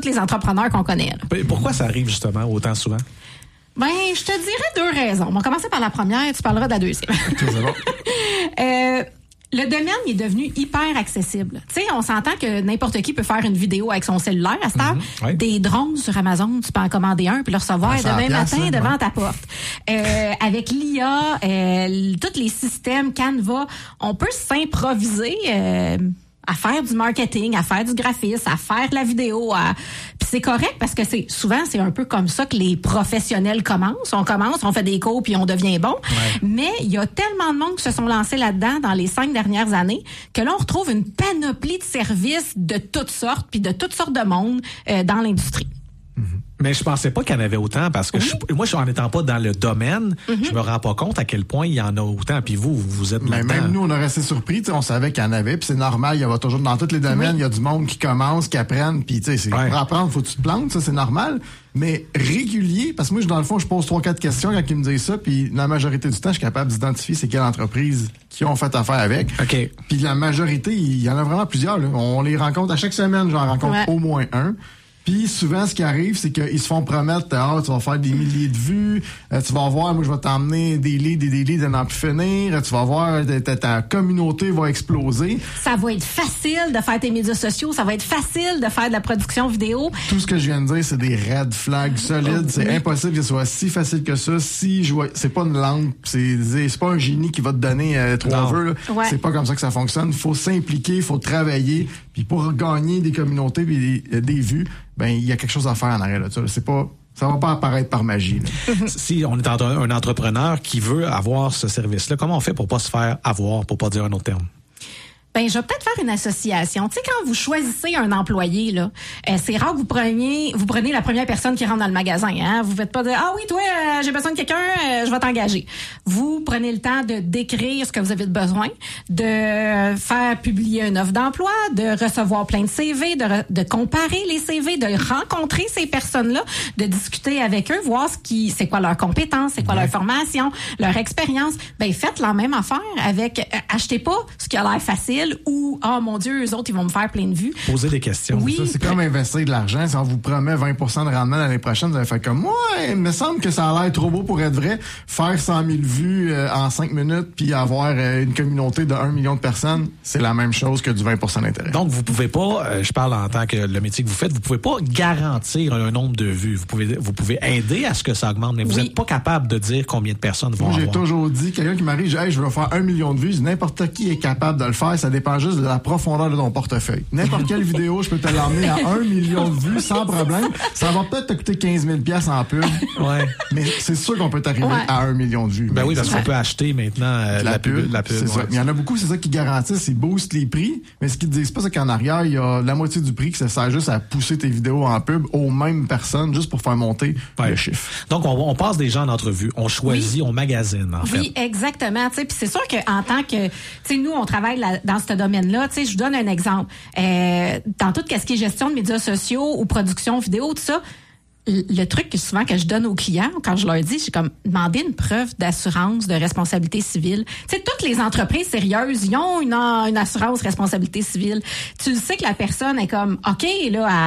tous les entrepreneurs qu'on connaît. Là. Pourquoi ça arrive justement autant souvent? Ben, je te dirais 2 raisons. On va commencer par la première, tu parleras de la deuxième. Okay, c'est bon. Le domaine est devenu hyper accessible. Tu sais, on s'entend que n'importe qui peut faire une vidéo avec son cellulaire à cette heure. Oui. Des drones sur Amazon, tu peux en commander un puis le recevoir demain matin devant ta porte. Avec l'IA, tous les systèmes Canva, on peut s'improviser à faire du marketing, à faire du graphisme, à faire de la vidéo. Puis c'est correct parce que souvent c'est un peu comme ça que les professionnels commencent. On fait des cours puis on devient bon. Ouais. Mais il y a tellement de monde qui se sont lancés là-dedans dans les 5 dernières années que là on retrouve une panoplie de services de toutes sortes puis de toutes sortes de monde dans l'industrie. Mais je pensais pas qu'il y en avait autant parce que moi, en étant pas dans le domaine, je me rends pas compte à quel point il y en a autant. Puis vous êtes là-dedans. Même nous, on a resté surpris. On savait qu'il y en avait. Puis c'est normal. Il y a toujours dans tous les domaines, il y a du monde qui commence, qui apprennent. Puis pour apprendre, faut que tu te plantes. Ça, c'est normal. Mais régulier, parce que moi, dans le fond, je pose 3-4 questions quand ils me disent ça. Puis la majorité du temps, je suis capable d'identifier c'est quelle entreprise qui ont fait affaire avec. OK. Puis la majorité, il y en a vraiment plusieurs. Là. On les rencontre à chaque semaine. J'en rencontre au moins un. Puis souvent, ce qui arrive, c'est qu'ils se font promettre, tu vas faire des milliers de vues, tu vas voir, moi je vais t'emmener des leads à n'en plus finir, tu vas voir, ta communauté va exploser. Ça va être facile de faire tes médias sociaux, ça va être facile de faire de la production vidéo. Tout ce que je viens de dire, c'est des red flags solides. C'est impossible que ce soit si facile que ça. C'est pas une langue, c'est pas un génie qui va te donner 3 vœux. Ouais. C'est pas comme ça que ça fonctionne. Il faut s'impliquer, il faut travailler, puis pour gagner des communautés et des vues, ben il y a quelque chose à faire en arrière de ça. Ça va pas apparaître par magie. Là. Si on est un entrepreneur qui veut avoir ce service-là, comment on fait pour pas se faire avoir, pour pas dire un autre terme? Ben, je vais peut-être faire une association. Tu sais, quand vous choisissez un employé, là, c'est rare que vous prenez la première personne qui rentre dans le magasin. Hein? Vous faites pas dire, ah oui, toi, j'ai besoin de quelqu'un, je vais t'engager. Vous prenez le temps de décrire ce que vous avez besoin, de faire publier une offre d'emploi, de recevoir plein de CV, de comparer les CV, de rencontrer ces personnes-là, de discuter avec eux, voir c'est quoi leurs compétences, c'est quoi leur formation, leur expérience. Ben, faites la même affaire avec, achetez pas ce qui a l'air facile, ou « Ah, mon Dieu, eux autres, ils vont me faire plein de vues. » Poser des questions. Oui. Ça, c'est comme investir de l'argent. Si on vous promet 20 de rendement l'année prochaine, vous allez faire comme « Moi, il me semble que ça a l'air trop beau pour être vrai. » Faire 100 000 vues en 5 minutes puis avoir une communauté de 1 million de personnes, c'est la même chose que du 20 d'intérêt. Donc, vous pouvez pas, je parle en tant que le métier que vous faites, vous pouvez pas garantir un nombre de vues. Vous pouvez aider à ce que ça augmente, mais vous êtes pas capable de dire combien de personnes vont avoir. J'ai toujours dit, quelqu'un qui m'arrive, je veux faire 1 million de vues, n'importe qui est capable de le faire. Ça dépend juste de la profondeur de ton portefeuille. N'importe quelle vidéo, je peux te l'emmener à 1 million de vues sans problème. Ça va peut-être te coûter 15 000 $ en pub. Ouais. Mais c'est sûr qu'on peut t'arriver à 1 million de vues. Ben oui, parce qu'on peut acheter maintenant la pub. C'est ça. Il y en a beaucoup, c'est ça qui garantissent, ils boostent les prix. Mais ce qu'ils disent pas, c'est qu'en arrière, il y a la moitié du prix que ça sert juste à pousser tes vidéos en pub aux mêmes personnes, juste pour faire monter le chiffre. Donc, on passe des gens en entrevue. On choisit, on magasine, en fait. Oui, exactement. Puis c'est sûr qu'en tant que... Tu sais, nous, on travaille dans ce domaine-là. Tu sais, je vous donne un exemple. Dans tout ce qui est gestion de médias sociaux ou production vidéo, tout ça, le truc que souvent que je donne aux clients, quand je leur dis, j'ai comme demander une preuve d'assurance de responsabilité civile. Tu sais, toutes les entreprises sérieuses, ils ont une assurance responsabilité civile. Tu le sais que la personne est comme, OK, là,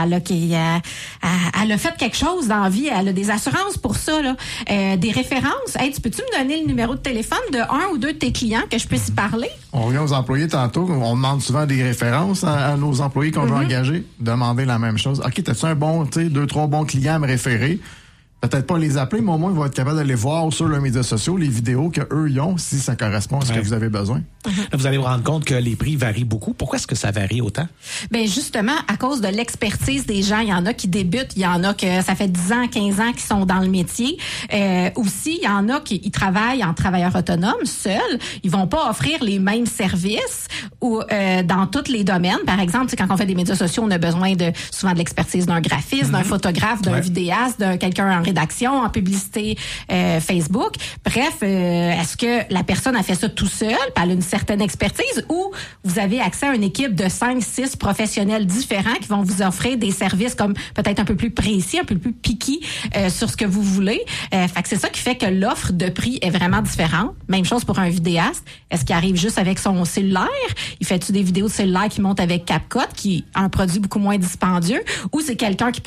elle a fait quelque chose dans la vie, elle a des assurances pour ça, là. Des références. Hey, peux-tu me donner le numéro de téléphone de un ou deux de tes clients que je puisse y parler? On revient aux employés tantôt. On demande souvent des références à nos employés qu'on veut engager. Demandez la même chose. OK, t'as-tu un bon, 2-3 bons clients à me référer? Peut-être pas les appeler, mais au moins, ils vont être capables d'aller voir sur leurs médias sociaux les vidéos qu'eux y ont, si ça correspond à ce que vous avez besoin. Là, vous allez vous rendre compte que les prix varient beaucoup. Pourquoi est-ce que ça varie autant? Ben justement, à cause de l'expertise des gens. Il y en a qui débutent, il y en a que ça fait 10 ans, 15 ans qu'ils sont dans le métier. Aussi, il y en a qui travaillent en travailleur autonome, seuls. Ils vont pas offrir les mêmes services ou dans tous les domaines. Par exemple, quand on fait des médias sociaux, on a besoin souvent de l'expertise d'un graphiste, d'un photographe, d'un vidéaste, d'un quelqu'un en rédaction, en publicité Facebook. Bref, est-ce que la personne a fait ça tout seul, puis elle a une certaine expertise, ou vous avez accès à une équipe de 5-6 professionnels différents qui vont vous offrir des services comme peut-être un peu plus précis, un peu plus piqués sur ce que vous voulez. Fait que c'est ça qui fait que l'offre de prix est vraiment différente. Même chose pour un vidéaste. Est-ce qu'il arrive juste avec son cellulaire? Il fait-tu des vidéos de cellulaire qui montent avec CapCut, qui est un produit beaucoup moins dispendieux, ou c'est quelqu'un qui